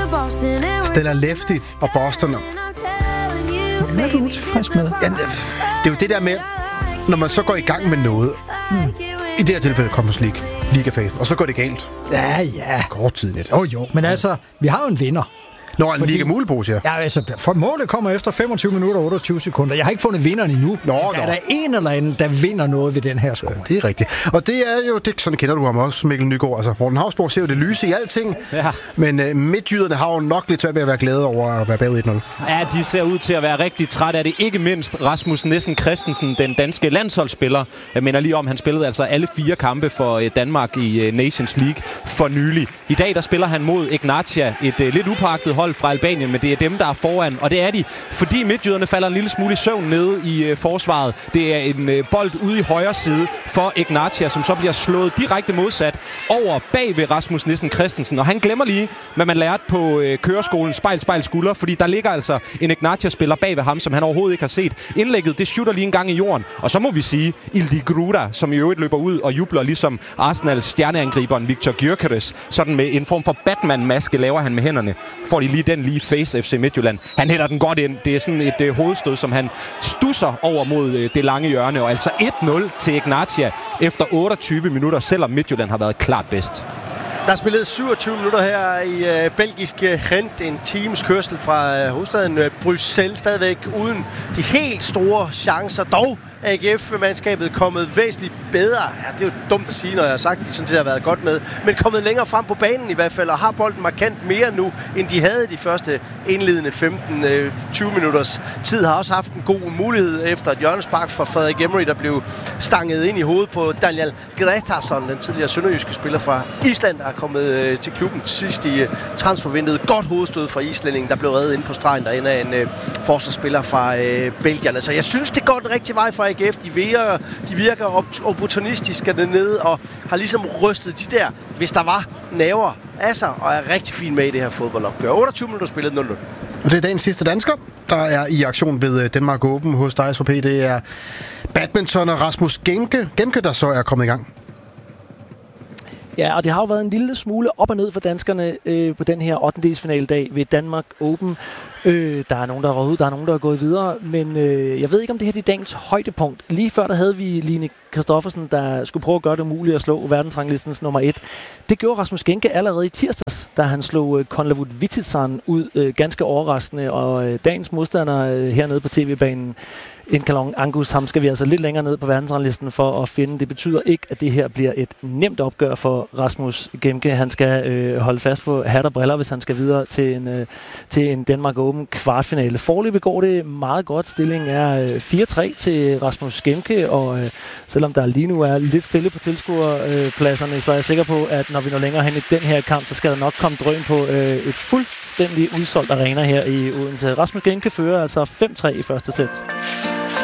Stella Lefty og Boston. Hvad er du utilfreds med? Ja, det er jo det der med, når man så går i gang med noget. I det her tilfælde Conference League, ligafasen, og så går det galt. Ja. Kort tid lidt. Jo. Men altså, vi har jo en vinder. Nå, en Liga Mulebrus, ja. Ja, altså, for målet kommer efter 25 minutter og 28 sekunder. Jeg har ikke fundet vinderen endnu. Der er der en eller anden, der vinder noget ved den her score. Ja, det er rigtigt. Og det er jo, sådan kender du ham også, Mikkel Nygaard. Altså, Morten Hausborg ser jo det lyse i alting. Ja. Men midtjyderne har jo nok lidt svært ved at være glade over at være bagud 1-0. Ja, de ser ud til at være rigtig træt af det. Ikke mindst Rasmus Nissen Christensen, den danske landsholdsspiller. Jeg mener lige om, han spillede altså alle 4 kampe for Danmark i Nations League for nylig. I dag der spiller han mod Ignatia, et lidt upåagtet hold fra Albanien, men det er dem, der er foran. Og det er de, fordi midtjyderne falder en lille smule i søvn nede i forsvaret. Det er en bold ude i højre side for Ignatia, som så bliver slået direkte modsat over bag ved Rasmus Nissen Christensen. Og han glemmer lige, hvad man lærte på køreskolen spejl, skulder, fordi der ligger altså en Ignatia-spiller bag ved ham, som han overhovedet ikke har set. Indlægget, det shooter lige en gang i jorden. Og så må vi sige, Ildi Gruda, som i øvrigt løber ud og jubler, ligesom Arsenals stjerneangriberen Viktor Gyökeres. Sådan med en form for Batman-maske laver han med hænderne. Får de lige den lige face FC Midtjylland. Han hælder den godt ind. Det er sådan et hovedstød, som han stusser over mod det lange hjørne. Og altså 1-0 til Ignatia efter 28 minutter, selvom Midtjylland har været klart bedst. Der er spillet 27 minutter her i belgisk Gent. En times kørsel fra hovedstaden Bruxelles. Stadigvæk uden de helt store chancer. Dog AGF-mandskabet kommet væsentligt bedre. Ja, det er jo dumt at sige, når jeg har sagt, at de sådan set har været godt med. Men kommet længere frem på banen i hvert fald, og har bolden markant mere nu, end de havde de første indledende 15-20 minutters tid. Har også haft en god mulighed efter et hjørnespark fra Frederik Emery, der blev stanget ind i hovedet på Daniel Gretarsson, den tidligere sønderjyske spiller fra Island, der er kommet til klubben sidst i transfervinduet. Godt hovedstød fra islændingen, der blev reddet ind på stregen, der ender en forsvarsspiller fra Belgien. Så jeg synes, det går den rigtige vej for AGF. De virker opportunistiske dernede og har ligesom rystet de der, hvis der var naver af sig, og er rigtig fin med i det her fodboldopgør. 28 minutter spillet 0-0. Og det er dagens sidste dansker, der er i aktion ved Danmark Open hos dig, SVP. Det er badminton og Rasmus Gemke, der så er kommet i gang. Ja, og det har jo været en lille smule op og ned for danskerne på den her 8. ved Danmark Open. Der er nogen, der er røget ud, der er nogen, der er gået videre, men jeg ved ikke, om det her er dagens højdepunkt. Lige før, der havde vi Line Kristoffersen, der skulle prøve at gøre det muligt at slå verdensranglistens nummer 1. Det gjorde Rasmus Genke allerede i tirsdags, da han slog Konlavut Vititsan ud ganske overraskende, og dagens modstander hernede på tv-banen, Inkalong Angus, ham skal vi altså lidt længere ned på verdensranglisten for at finde. Det betyder ikke, at det her bliver et nemt opgør for Rasmus Gemke. Han skal holde fast på hat og briller, hvis han skal videre til en Danmark Open kvartfinale. Foreløbig går det meget godt. Stillingen er 4-3 til Rasmus Gemke, og selvom der lige nu er lidt stille på tilskuerpladserne, så er jeg sikker på, at når vi når længere hen i den her kamp, så skal der nok komme drøn på et fuldstændig udsolgt arena her i Odense. Rasmus Gemke fører altså 5-3 i første sæt.